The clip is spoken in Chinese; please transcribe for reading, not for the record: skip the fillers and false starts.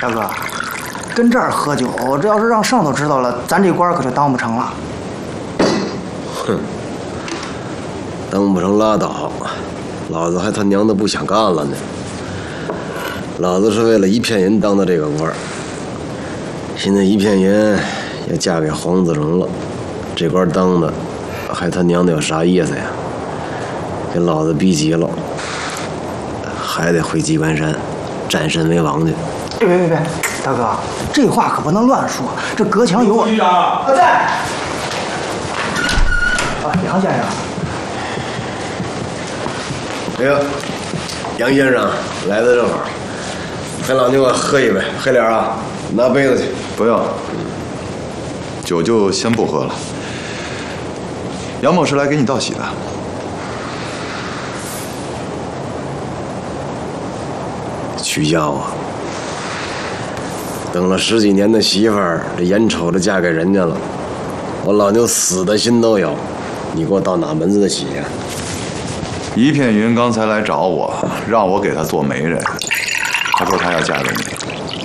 大哥，跟这儿喝酒，这要是让上头知道了，咱这官可就当不成了。 哼，当不成拉倒，老子还他娘的不想干了呢。老子是为了一片银当的这个官，现在一片银也嫁给黄子荣了，这官当的还他娘的有啥意思呀？给老子逼急了，还得回鸡冠山占身为王去。 别，大哥，这话可不能乱说。这隔墙有我。 局长， 在。啊，杨先生。 哎呀，杨先生来的正好，陪老牛喝一杯。黑脸啊，拿杯子去。 不用，酒就先不喝了。杨某是来给你道喜的。 取笑啊！等了10几年的媳妇儿，这眼瞅着嫁给人家了，我老牛死的心都有。你给我道哪门子的喜呀？ 一片云刚才来找我，让我给他做媒人。他说他要嫁给你。